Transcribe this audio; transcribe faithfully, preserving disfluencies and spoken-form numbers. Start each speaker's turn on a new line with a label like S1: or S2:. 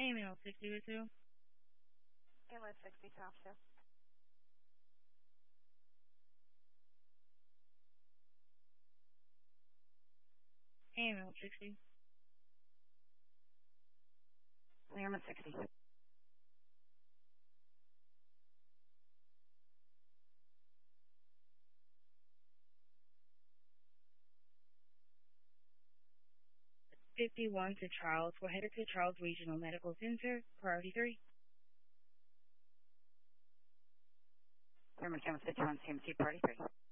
S1: Email sixty to two.
S2: Inlet sixty, top two.
S1: Email sixty.
S2: Learman sixty.
S1: fifty-one to Charles. We're headed to Charles Regional Medical Center, priority three.
S2: Learman Cameron fifty-one, C M C, priority three.